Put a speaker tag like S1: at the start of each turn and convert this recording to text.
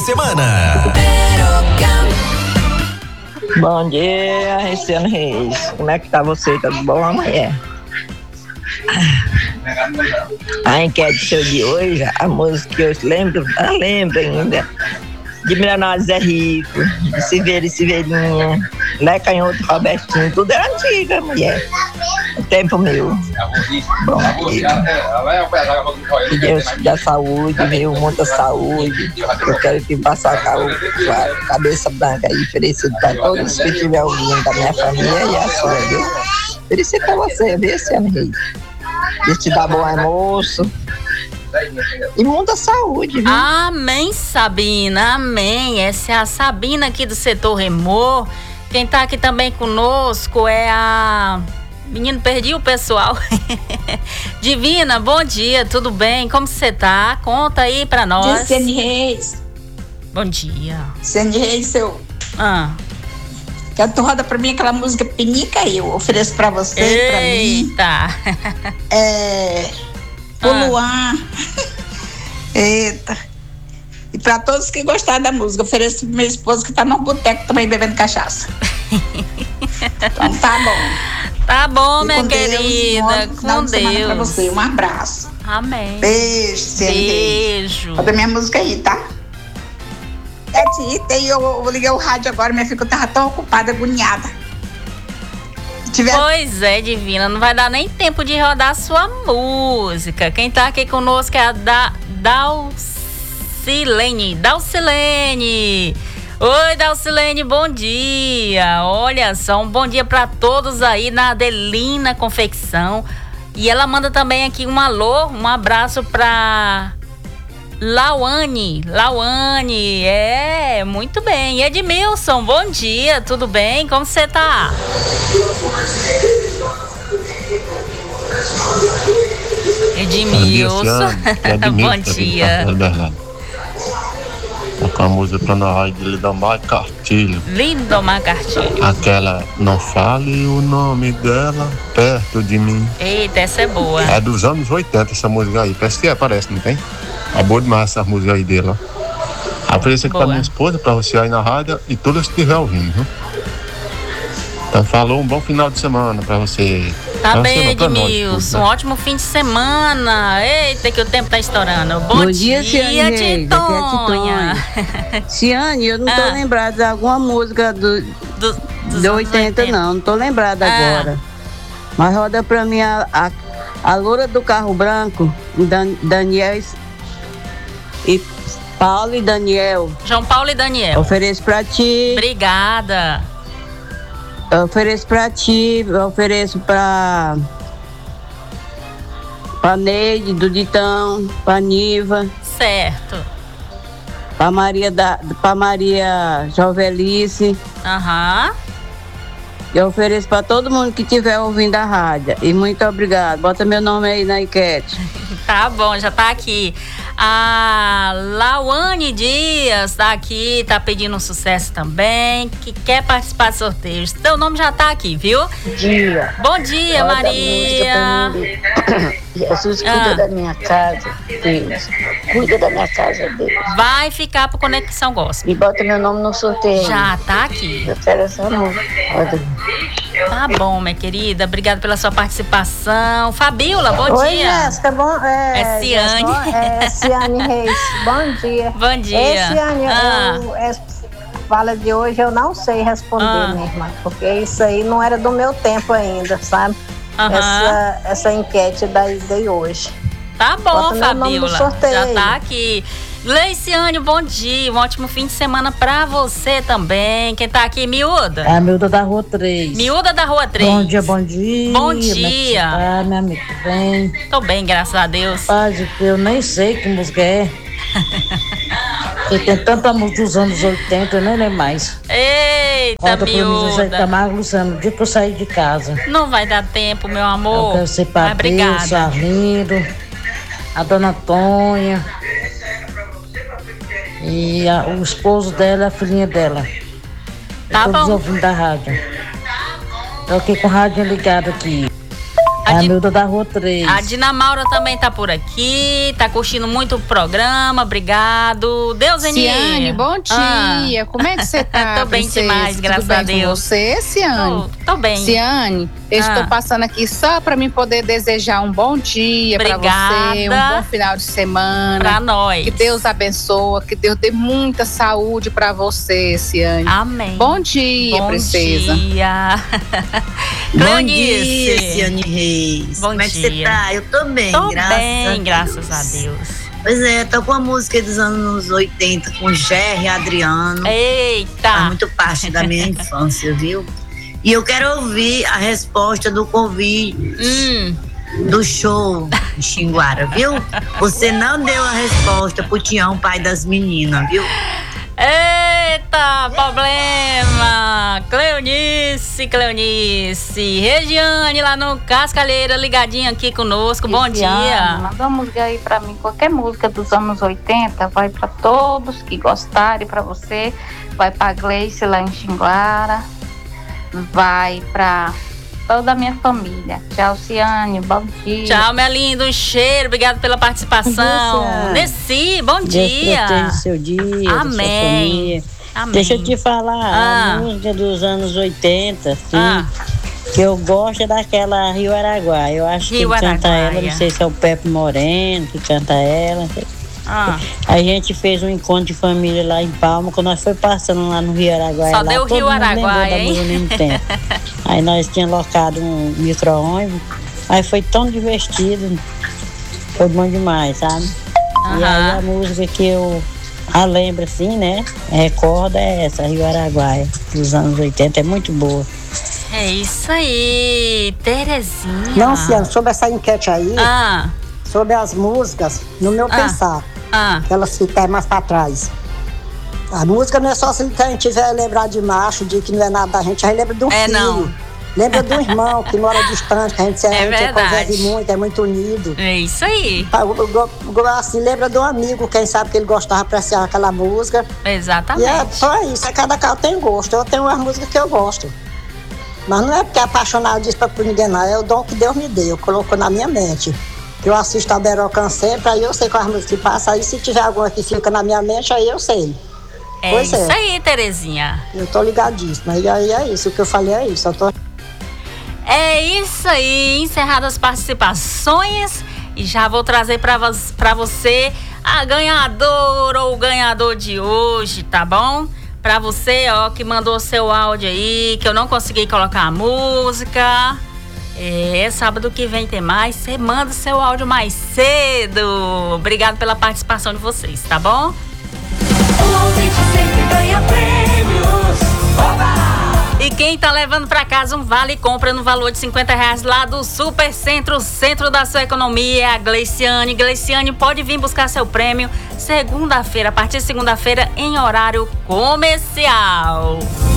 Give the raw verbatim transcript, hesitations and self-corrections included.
S1: semana.
S2: Bom dia, Cristiano Reis. Como é que tá você? Tá bom, mulher? A enquete seu de hoje, a música que eu lembro, eu lembro ainda, de Milionários é Rico, de Silveira e Silveirinha, Lé Canhoto, Robertinho, tudo era antiga, mulher. O tempo meu. Bom, que Deus te dá saúde, viu? Muita saúde. Eu quero que passar a cabeça branca aí, oferecido para todos que estiver ouvindo, da minha família e a sua, viu? Oferecido para você, viu, Cristiano Reis? Deus te dá bom almoço. E muita saúde, viu?
S3: Amém, Sabina, amém. Essa é a Sabina aqui do setor Remor. Quem tá aqui também conosco é a... Menino, perdi o pessoal. Divina, bom dia, tudo bem? Como você tá? Conta aí pra nós.
S4: Cristiano Reis.
S3: Bom dia.
S4: Cristiano Reis, seu...
S3: Ah.
S4: Quero tu roda pra mim aquela música Pinica, eu ofereço pra você, pra mim.
S3: Eita.
S4: É... O
S3: Ah.
S4: Luan. Eita. E pra todos que gostaram da música, ofereço pro meu esposo que tá no boteco também bebendo cachaça. Então tá bom.
S3: Tá bom,
S4: E
S3: minha
S4: com Deus,
S3: querida.
S4: um final
S3: Com
S4: de semana pra
S3: Deus.
S4: você. Um abraço.
S3: Amém.
S4: Beijo, Cristiano Reis.
S3: Beijo.
S4: Roda minha música aí, tá? É, Tita, e eu, eu liguei o rádio agora, minha filha, eu tava tão ocupada, agoniada. Tiver...
S3: Pois é, Divina, não vai dar nem tempo de rodar a sua música. Quem tá aqui conosco é a da Dalcilene. Dalcilene. Oi, Dalcilene, bom dia. Olha só, um bom dia pra todos aí na Adelina Confecção. E ela manda também aqui um alô, um abraço pra Lauane. Lauane, é, muito bem. E Edmilson, bom dia, tudo bem? Como você tá? Edmilson, bom dia.
S5: Com a música pra nós de Lindomar Cartilho.
S3: Lindomar Cartilho.
S5: Aquela, não fale o nome dela perto de mim.
S3: Eita, essa é boa.
S5: É dos anos oitenta essa música aí. Parece que é, parece, não tem? É boa demais essa música aí dela. Aprecio aqui pra minha esposa, pra você aí na rádio e todos que estiver ouvindo, viu? Então falou, um bom final de semana pra você.
S3: Tá
S5: pra
S3: bem,
S5: você, não, pra nós,
S3: Edmilson.
S5: tudo,
S3: Um
S5: né?
S3: ótimo fim de semana. Eita, que o tempo tá estourando. Bom,
S6: Bom dia,
S3: dia,
S6: Ciane.
S3: Titonha.
S6: Ciane, eu não tô
S3: Ah.
S6: lembrada de alguma música do,
S3: do,
S6: de oitenta, não. Não tô lembrada
S3: Ah.
S6: agora. Mas roda pra mim a, a, a loura do carro branco, Dan, Daniel e, e Paulo e Daniel.
S3: João Paulo e Daniel.
S6: Ofereço pra ti.
S3: Obrigada.
S6: Eu ofereço pra ti, eu ofereço pra. Pra Neide, do Ditão, pra Niva.
S3: Certo.
S6: Pra Maria, da, pra Maria Jovelice.
S3: Aham.
S6: Eu ofereço pra todo mundo que estiver ouvindo a rádio. E muito obrigado. Bota meu nome aí na enquete.
S3: Tá bom, já tá aqui. A Lauane Dias tá aqui, tá pedindo um sucesso também, que quer participar de sorteios. Seu nome já tá aqui, viu?
S7: Bom dia.
S3: Bom dia,
S7: Roda
S3: Maria.
S7: Jesus, cuida
S3: Ah.
S7: da minha casa, Deus. Cuida da minha casa, Deus.
S3: Vai ficar pro Conexão Gospel.
S7: E bota meu nome no sorteio.
S3: Já tá aqui.
S7: Eu quero essa música. Roda.
S3: Tá bom, minha querida. Obrigada pela sua participação. Fabiola, bom
S8: Oi,
S3: dia.
S8: Jéssica, bom, é,
S3: É Ciane.
S8: Jéssica, é Ciane Reis, bom dia.
S3: Bom dia.
S8: É, Ciane,
S3: Ah.
S8: eu, é, fala de hoje eu não sei responder,
S3: Ah.
S8: minha irmã, porque isso aí não era do meu tempo ainda, sabe?
S3: Aham.
S8: Essa, essa enquete da, de hoje.
S3: Tá bom,
S8: Bota meu nome no
S3: Fabiola.
S8: sorteio
S3: Já
S8: aí.
S3: tá aqui. Gleiciane, bom dia. Um ótimo fim de semana pra você também. Quem tá aqui, Miúda?
S9: É a Miúda da Rua três.
S3: Miúda da Rua três.
S9: Bom dia, bom dia.
S3: Bom
S9: Como é que você
S3: dia.
S9: tá, minha amiga? Tudo bem?
S3: Tô bem, graças a Deus.
S9: Paz, eu nem sei que música é. Porque tem tanta música dos anos oitenta, eu nem lembro mais.
S3: Eita,
S9: Volta pra mim, José
S3: Miúda.
S9: Camargo Luciano, o dia que eu saí de casa.
S3: Não vai dar tempo, meu amor.
S9: Eu quero ser
S3: Mas
S9: pra
S3: obrigada.
S9: Deus, Arlindo, a dona Antônia. E a- o esposo dela, a filhinha dela.
S3: Tá
S9: Todos
S3: bom.
S9: ouvindo da rádio. Tô aqui com a rádio ligada aqui.
S3: A,
S9: a
S3: Di...
S9: Nilda da Rua três.
S3: A Dinamaura também tá por aqui, tá curtindo muito o programa, obrigado. Deus, Eni.
S1: Ciane, bom dia. Ah. Como é que você tá?
S3: Tô bem
S1: princesa?
S3: demais, graças
S1: Tudo
S3: a
S1: bem
S3: Deus.
S1: Com você, Ciane?
S3: Tô, tô bem.
S1: Ciane, eu
S3: ah.
S1: estou passando aqui só para mim poder desejar um bom dia para você, um bom final de semana.
S3: Pra nós.
S1: Que Deus abençoe, que Deus dê muita saúde para você, Ciane.
S3: Amém.
S1: Bom dia,
S3: bom
S1: princesa.
S3: Bom dia.
S10: Bom dia, Ciane Reis.
S3: Bom
S10: Como é que
S3: dia.
S10: você tá? Eu tô bem,
S3: tô
S10: graças
S3: bem,
S10: a Deus.
S3: graças a Deus.
S10: Pois é, tô com a música dos anos oitenta com Gerry e Adriano.
S3: Eita!
S10: Faz muito parte da minha infância, viu? E eu quero ouvir a resposta do convite
S3: hum.
S10: do show de Xinguara, viu? Você não deu a resposta pro Tião, pai das meninas, viu?
S3: Eita, problema! Cleonice, Cleonice. Regiane lá no Cascalheira, ligadinha aqui conosco. Bom dia.
S11: Manda uma música aí pra mim, qualquer música dos anos oitenta, vai pra todos que gostarem, pra você. Vai pra Gleice lá em Xinguara. Vai pra toda a minha família. Tchau, Ciane, bom dia.
S3: Tchau, minha linda, um cheiro, obrigado pela participação. Nessi, bom dia.
S12: Deus seu dia,
S3: amém. Amém.
S12: Deixa eu te falar, ah. a música dos anos oitenta, sim, ah. que eu gosto é daquela Rio Araguaia. Eu acho
S3: Rio
S12: que quem canta
S3: Araguaia.
S12: ela, não sei se é o Pepe Moreno que canta ela.
S3: Ah.
S12: A gente fez um encontro de família lá em Palma, quando nós foi passando lá no Rio Araguaia.
S3: Só
S12: lá,
S3: deu o Rio Araguaia, hein?
S12: Aí nós tínhamos locado um micro-ônibus, aí foi tão divertido, foi bom demais, sabe?
S3: Uhum.
S12: E aí a música que eu a lembro assim, né, recorda é essa, Rio Araguaia, dos anos oitenta, é muito boa.
S3: É isso aí, Terezinha.
S13: Não, Ciane, sobre essa enquete aí,
S3: ah.
S13: sobre as músicas, no meu
S3: ah.
S13: pensar,
S3: ah.
S13: elas ficam mais pra trás. A música não é só se a gente vai lembrar de macho, de que não é nada da gente, a gente lembra de um
S3: é,
S13: filho.
S3: Não.
S13: Lembra do irmão que mora distante, que a gente,
S3: é
S13: a gente convive muito, é muito unido.
S3: É isso aí.
S13: Assim, lembra do amigo, quem sabe que ele gostava de apreciar aquela música.
S3: Exatamente.
S13: E é só isso, é cada carro tem gosto. Eu tenho umas músicas que eu gosto. Mas não é porque é apaixonado disso pra ninguém, não. É o dom que Deus me deu, colocou na minha mente. Eu assisto a Berocan sempre, aí eu sei qual as músicas que passam. Aí se tiver alguma que fica na minha mente, aí eu sei.
S3: É
S13: pois
S3: isso
S13: é.
S3: aí, Terezinha.
S13: Eu tô ligadíssima. E aí é isso, o que eu falei é isso. Eu tô...
S3: É isso aí, encerradas as participações e já vou trazer pra, pra você a ganhadora ou o ganhador de hoje, tá bom? Pra você, ó, que mandou seu áudio aí, que eu não consegui colocar a música. É, sábado que vem tem mais, você manda seu áudio mais cedo. Obrigado pela participação de vocês, tá bom?
S14: O ouvinte sempre ganha prêmios. Oba!
S3: E quem tá levando pra casa um vale compra no valor de cinquenta reais lá do Super Centro, centro da sua economia, é a Gleiciane. Gleiciane pode vir buscar seu prêmio segunda-feira, a partir de segunda-feira, em horário comercial.